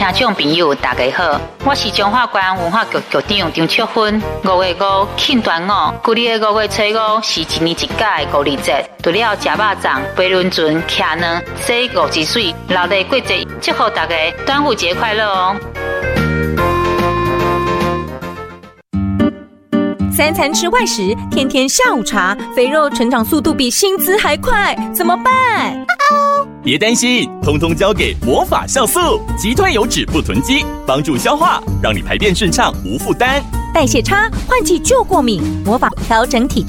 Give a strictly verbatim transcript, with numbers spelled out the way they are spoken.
听众朋友大家好，我是中华关文化局局长张秋芬。五月五庆端午，旧历的五月初五是一年一届的五二节，除了吃肉粽、飞轮船、徛卵、洗五子水，热闹过节，祝福大家端午节快乐哦！ 三餐吃外食，天天下午茶，肥肉成长速度比薪资还快，怎么办？ 别担心，通通交给魔法酵素，击退油脂不囤积，帮助消化，让你排便顺畅无负担。 代谢差，换季就过敏，魔法调整体质。